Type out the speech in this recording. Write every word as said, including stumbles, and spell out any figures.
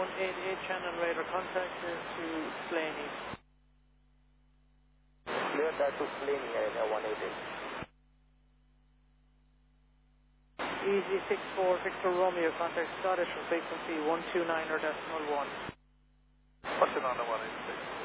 one eight eight channel radar contact to Slaney. Clear that to Slaney, area one eight eight. Easy six four Victor Romeo, contact Scottish from frequency one two nine or decimal one. What's it on the one eight six?